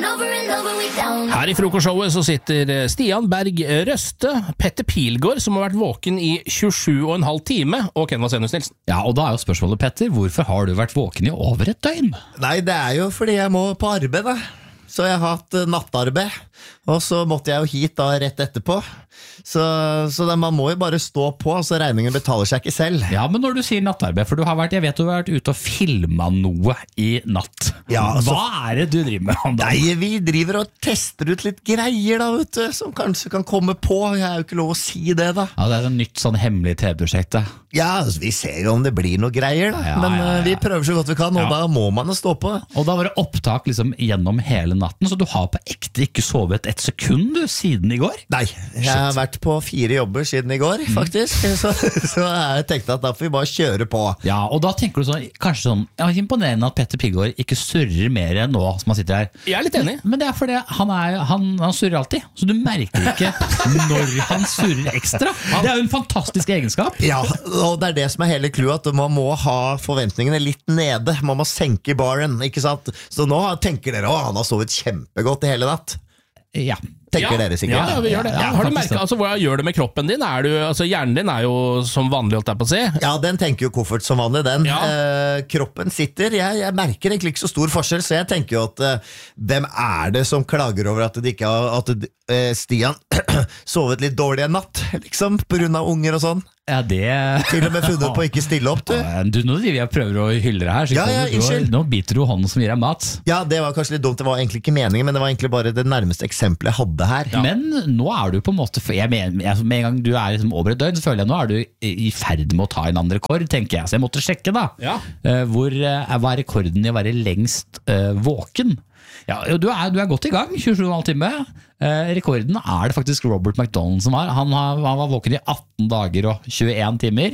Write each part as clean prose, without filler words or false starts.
Her i frokostshowet så sitter Stian Berg Røste, Petter Pilgaard, som har vært våken i 27,5 time, og Ken Vasenus Nilsen. Ja, og da er jo spørsmålet, Petter, hvorfor har du vært våken i over et døgn? Nei, det er jo fordi jeg må på arbeid da. Så jeg har hatt nattarbeid, og så måtte jeg jo hit da rett etterpå. Så man må jo bare stå på, så regningen betaler seg ikke selv. Ja, men når du sier nattarbeid, for jeg vet du har vært ute og filmet noe i natt. Ja, altså, hva er det du driver med om dagen? Nei, vi driver og tester ut litt greier da, vet du, som kanskje kan komme på. Jeg er jo ikke lov å si det da. Ja, det er et nytt sånn hemmelig TV-prosjekt da. Ja, altså, vi ser jo om det blir noe greier da. Men vi prøver så godt vi kan, og da må man jo stå på. Og da var det opptak liksom gjennom hele natten, så du har på ekte ikke sovet et sekund du, siden i går? Nei, jeg har vært på 4 jobber siden i går, faktisk. Så jeg tenkte at da får vi bare kjøre på. Ja, og da tenker du sånn, kanskje sånn, ja, imponerende at Petter Pilgaard ikke surrer mer enn nå som han sitter her. Jeg er litt enig. Men det er fordi han surrer alltid, så du merker ikke når han surrer ekstra. Det er jo en fantastisk egenskap. Ja, og det er det som er hele clouet, at man må ha forventningene litt nede. Man må senke baren, ikke sant? Så nå tenker dere, han har sovet kjempegodt i hele natt. Ja. Tenker dere sikkert. Ja, vi gjør det. Har du merket, altså, hva gjør det med kroppen din? Hjernen din er jo som vanlig, holdt jeg på å si. Ja, den tenker jo koffert som vanlig, den. Ja. Kroppen sitter, jeg merker egentlig ikke så stor forskjell, så jeg tenker jo at hvem er det som klager over at det ikke har, at Stian sovet litt dårlig en natt, liksom, på grunn av unger og sånn? Ja, det... Til og med funnet på å ikke stille opp, du. Nå driver jeg og prøver å hylle deg her, så nå biter du hånden som gir deg mat. Ja, det var kanskje litt dumt, det var egentlig ikke meningen, men det var egentlig bare det nærmeste eksempelet jeg hadde her. Ja. Men nå er du på en måte, med en gang du er liksom over et døgn, så føler jeg nå er du i ferd med å ta en annen rekord, tenker jeg. Så jeg måtte sjekke da. Ja. Hva er rekorden i å være lengst våken? Ja, du er godt i gang, 27,5 timer. Rekorden er det faktisk Robert McDonald som har. Han var våken i 18 dager og 21 timer.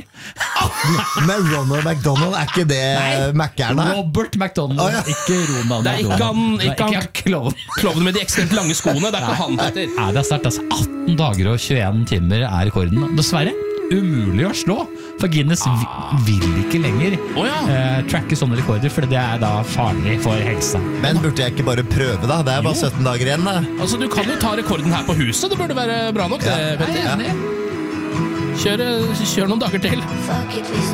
Men Ronald McDonald, er ikke det Mac-eren her? Robert McDonald, ikke Ronald McDonald. Det er ikke han klovnen med de ekstremt lange skoene. Det er ikke han, Petter. Det er sterkt, altså. 18 dager og 21 timer er rekorden. Dessverre umulig å slå, for Guinness vil ikke lenger tracke sånne rekorder, for det er da farlig for helsa. Men burde jeg ikke bare prøve da? Det er bare 17 dager igjen da. Altså, du kan jo ta rekorden her på huset. Det burde være bra nok, Petter. Ja. Kjør noen dager til.